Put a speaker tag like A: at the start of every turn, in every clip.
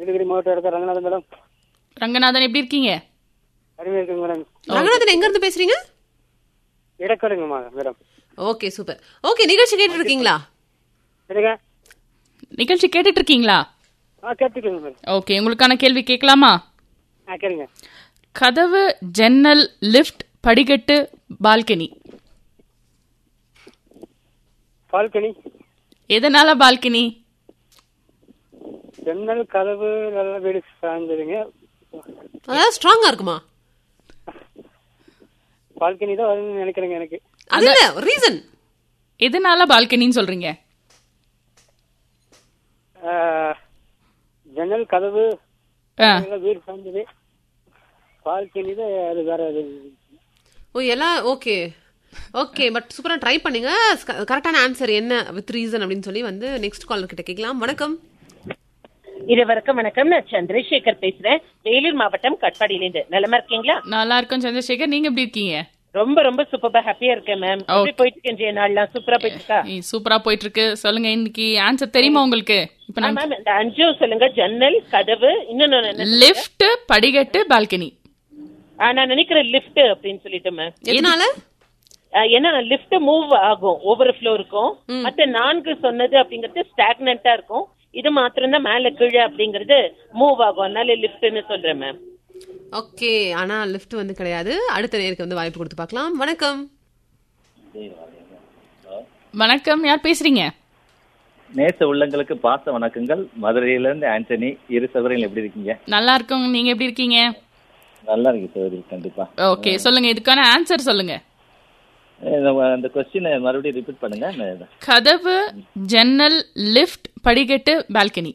A: நீலகிரி மாவட்டம் இருக்க ரங்கநாதன் மேடம்.
B: ரங்கநாதன் எப்படி இருக்கீங்க?
A: அருமையா இருக்குங்க மேடம்.
C: ரங்கநாதன் எங்க இருந்து பேசுறீங்க?
A: இடக்கடுங்க மேடம்.
C: Okay super. ஓகே நிகழ்ச்சி கேட்டு இருக்கீங்களா?
A: சரிங்க.
B: நிகழ்ச்சி கேட்டுட்டு இருக்கீங்களா?
A: கேட்டுக்கோங்க மேடம்.
B: ஓகே, உங்களுக்கான கேள்வி கேட்கலாமா?
A: கேளுங்க.
B: கதவு, ஜன்னல், லிஃப்ட், படிக்கட்டு, பால்கனி.
A: பால்கனி.
B: எதனால பால்கனி?
A: ஜன்னல், கதவு நல்லா வீடு சார்ந்துருங்க.
C: அதாவது ஸ்ட்ராங்கா இருக்குமா?
A: பால்கனி தான் வரும்னு நினைக்கிறேங்க எனக்கு.
C: அது இல்ல ரீசன்.
B: எதனால பால்கனின்னு சொல்றீங்க?
A: ஜன்னல், கதவு வீடு சார்ந்தது. பால்கனி தான் அது வேற.
C: ஓ எல்லாம் ஓகே ஓகே. பட் சூப்பரா ட்ரை பண்ணுங்க. கரெக்டான ஆன்சர் என்ன வித் ரீசன் அப்படின்னு சொல்லி வந்து நெக்ஸ்ட் காலர் கிட்ட கேட்கலாம். வணக்கம்.
D: இருவருக்கும் வணக்கம். நான் சந்திரசேகர் பேசுறேன், வேலூர் மாவட்டம் கட்பாடியிலிருந்து. நலமா இருக்கீங்களா? நல்லா
B: இருக்கும் சந்திரசேகர், நீங்க எப்படி இருக்கீங்க?
D: ரொம்ப ரொம்ப சூப்பரா ஹாப்பியா இருக்கேன் மேம். எப்படி போயிட்டு இருக்கு நாள்லாம்? சூப்பரா போயிட்டு இருக்கா?
B: சூப்பரா போயிட்டு இருக்கு. சொல்லுங்க, இன்னைக்கு ஆன்சர் தெரியுமா உங்களுக்கு? இப்ப
D: மேம் இந்த அஞ்சும் சொல்லுங்க. ஜன்னல், கதவு, இன்னொன்னு
B: லிஃப்ட், படிக்கட்டு, பால்கனி.
D: நான் நினைக்கிறேன் லிஃப்ட் அப்படின்னு சொல்லிட்டு மேம்.
C: எதனால?
D: ஏன்னா லிஃப்ட் மூவ் ஆகும் ஒவ்வொரு ஃப்ளோருக்கும். மத்த 4 சொன்னது அப்படிங்கறது ஸ்டாக்னண்டா இருக்கும். இது மாத்திரம் தான் மேல கீழே அப்படிங்கறது மூவ் ஆகும். அதனால லிஃப்ட்னு சொல்றேன் மேம்.
C: ஓகே, ஆனா லிஃப்ட் வந்து கிடையாது. அடுத்த நேருக்கு வந்து வாய்ப்பு கொடுத்து பார்க்கலாம். வணக்கம்.
B: வணக்கம், யார் பேசுறீங்க?
E: நேச உள்ளங்களுக்கு பாச வணக்கங்கள். மதுரையில இருந்து ஆண்டனி. இரு சகோதரர்கள் எப்படி இருக்கீங்க?
B: நல்லா இருக்கும், நீங்க எப்படி இருக்கீங்க?
E: நல்லா இருக்கு சகோதரி. கண்டிப்பா.
B: ஓகே, சொல்லுங்க, இதுக்கான ஆன்சர் சொல்லுங்க.
E: அந்த கொஸ்டினை மறுபடியும் ரிப்பீட் பண்ணுங்க.
B: கதவு, ஜன்னல், லிஃப்ட், படிக்கட்டு, பால்கனி.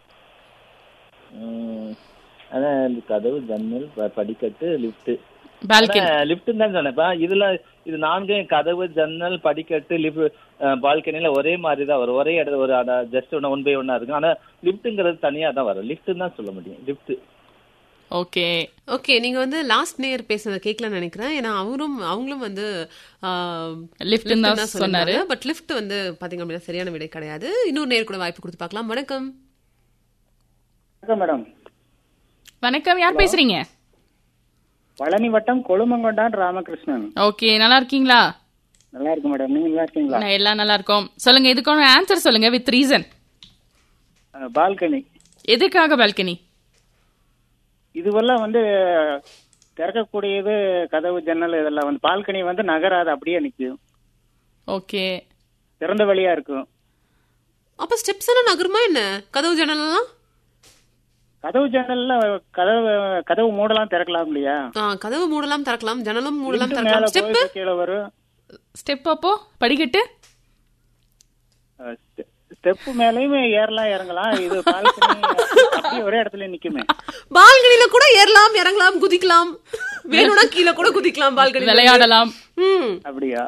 E: அதான் கதவு, ஜன்னல், படிக்கட்டு, லிஃப்ட்,
B: பால்கனி.
E: லிஃப்ட் தான் சொன்னப்பா. இது 4 கதவு, ஜன்னல், படிக்கட்டு, லிஃப்ட், பால்கனில ஒரே மாதிரி தான் வரும். ஒரே இடத்துல ஒரு ஜஸ்ட் 1 by 1 இருக்கும். ஆனா லிஃப்ட்ங்கிறது தனியா தான் வரும். லிஃப்ட் தான் சொல்ல முடியும். லிஃப்ட்.
B: Okay
C: okay. நீங்க வந்து லாஸ்ட் நேர் பேசுனத கேட்கலன்னு நினைக்கிறேன். ஏன்னா அவங்களும் வந்து
B: லிஃப்ட் தான் சொன்னாரு.
C: பட் லிஃப்ட் வந்து பாத்தீங்க அப்படின்னா சரியான விடை கிடையாது. இன்னொரு நேர் கூட வாய்ப்பு கொடுத்து பார்க்கலாம். வணக்கம்.
A: மேடம்.
B: வணக்கம், யார் பேசுறீங்க?
A: பழனி வட்டம் கொழுமங்கொண்டான் ராமகிருஷ்ணன்.
B: ஓகே, நல்லா இருக்கீங்களா?
A: நல்லா இருக்கு மேடம். நீங்க நல்லா இருக்கீங்களா?
B: எல்லாம் நல்லா இருக்கும். சொல்லுங்க, இதுக்கான ஆன்சர் சொல்லுங்க வித் ரீசன்.
A: பால்கனி.
B: எதுக்காக பால்கனி?
A: இதுவெல்லாம் வந்து திறக்கக்கூடியது. கதவு, ஜன்னல் இதெல்லாம் வந்து பால்கனி வந்து நகராது, அப்படியே நிக்கும்.
B: ஓகே,
A: திறந்த வழியா இருக்கும்.
C: அப்ப ஸ்டெப்ஸ் எல்லாம் நகருமா என்ன? கதவு ஜன்னல் எல்லாம்?
A: கதவு ஜன்னல்ல கதவு மூடலாம், திறக்கலாம் இல்லையா?
C: கதவு மூடலாம், திறக்கலாம். ஜன்னலும் மூடலாம், திறக்கலாம். ஸ்டெப்
A: கீழே வரும்.
B: ஸ்டெப் அப்போ படிக்கட்டு.
A: ஸ்டெப் மேலயும் ஏறலாம், இறங்கலாம். இது பால்கனி அப்படியே ஒரே இடத்துல நிக்குமே.
C: பால்கனில கூட ஏறலாம், இறங்கலாம், குதிக்கலாம். வேணும்னா கீழே கூட குதிக்கலாம். பால்கனி
B: விளையாடலாம்.
A: அப்படியா?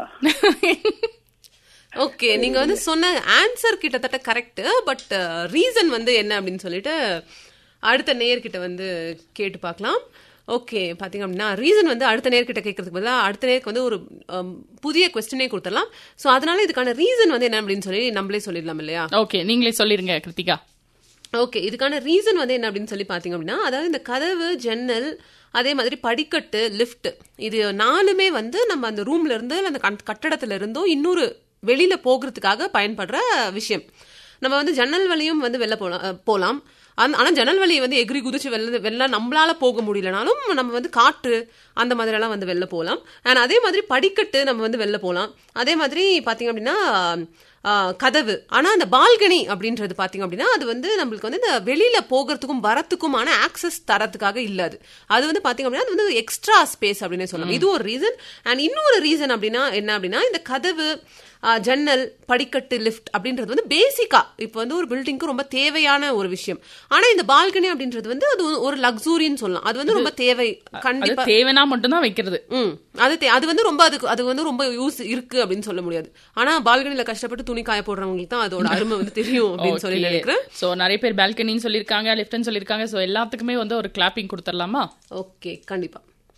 C: ஓகே, நீங்க வந்து சொன்ன ஆன்சர் கிட்டத்தட்ட கரெக்ட். பட் ரீசன் வந்து என்ன அப்படின்னு சொல்லிட்டு அடுத்த நேர்கிட்ட வந்து கேட்டு பார்க்கலாம். ஓகே, பாத்தீங்க அப்படின்னா ரீசன் வந்து அடுத்த நேர்கிட்ட கேட்கறதுக்கு பதிலாக அடுத்த நேருக்கு வந்து ஒரு புதிய கொஸ்டினே கொடுத்துடலாம். ஸோ அதனால இதுக்கான ரீசன் வந்து என்ன அப்படின்னு சொல்லி நம்மளே சொல்லிடலாம் இல்லையா?
B: ஓகே, நீங்களே சொல்லிருங்க கிருத்திகா.
C: ஓகே, இதுக்கான ரீசன் வந்து என்ன அப்படின்னு சொல்லி பாத்தீங்க அப்படின்னா, அதாவது இந்த கதவு, ஜன்னல், அதே மாதிரி படிக்கட்டு, லிஃப்ட், இது 4மே வந்து நம்ம அந்த ரூம்ல இருந்து அந்த கட்டடத்துல இருந்தோ இன்னொரு வெளியில போகிறதுக்காக பயன்படுற விஷயம். நம்ம வந்து ஜன்னல் வழியும் வந்து வெளில போலாம். ஆனா ஜன்னல் வழியை வந்து எகிரி குதிச்சு வெளில நம்மளால போக முடியலனாலும் நம்ம வந்து காற்று அந்த மாதிரி எல்லாம் வந்து வெளில போகலாம். அண்ட் அதே மாதிரி படிக்கட்டு நம்ம வந்து வெளில போகலாம். அதே மாதிரி பாத்தீங்க அப்படின்னா கதவு. ஆனா அந்த பால்கனி அப்படின்றது பாத்தீங்க அப்படின்னா அது வந்து நம்மளுக்கு வந்து இந்த வெளியில போகிறதுக்கும் வரத்துக்குமான ஆக்சஸ் தரத்துக்காக இல்ல. அது வந்து பாத்தீங்க அப்படின்னா அது வந்து எக்ஸ்ட்ரா ஸ்பேஸ் அப்படின்னு சொல்லலாம். இது ஒரு ரீசன். அண்ட் இன்னொரு ரீசன் அப்படின்னா என்ன அப்படின்னா, இந்த கதவு, ஜன்னல், படிக்கட்டு, லிஃப்ட் அப்படின்றது வந்து பேசிக்கா இப்போ வந்து ஒரு பில்டிங்க்கு ரொம்ப தேவையான ஒரு விஷயம். ஆனா இந்த பால்கனி அப்படின்றது வந்து அது ஒரு லக்ஸூரின்னு சொல்லலாம். அது வந்து ரொம்ப தேவை, கண்டிப்பா
B: தேவைனா மட்டும் தான் வைக்கிறது.
C: அது வந்து ரொம்ப அது வந்து ரொம்ப யூஸ் இருக்கு அப்படின்னு சொல்ல முடியாது. ஆனா பால்கனில கஷ்டப்பட்டு துணி காய போடுறவங்களுக்கு தான் அதோட அருமை வந்து தெரியும் அப்படின்னு சொல்லி நினைக்கிறேன்.
B: சோ நிறைய பேர் பால்கனின்னு சொல்லிருக்காங்க, லிஃப்ட்னு சொல்லிருக்காங்க. சோ எல்லாத்துக்குமே வந்து ஒரு கிளாப்பிங் கொடுத்துடலாமா?
C: ஓகே, கண்டிப்பா.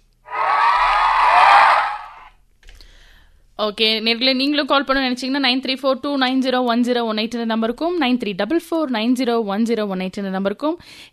B: ஓகே, நேர்களே நீங்களும் கால் பண்ண நினைச்சீங்கன்னா 9342901018 நம்பருக்கும் 9344901018 நம்பருக்கும்